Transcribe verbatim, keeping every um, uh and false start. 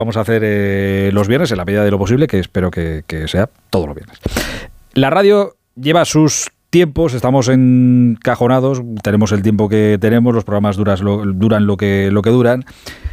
vamos a hacer eh, los viernes en la medida de lo posible, que espero que, que sea todos los viernes. La radio lleva sus tiempos, estamos encajonados, tenemos el tiempo que tenemos, los programas duras lo, duran lo que, lo que duran.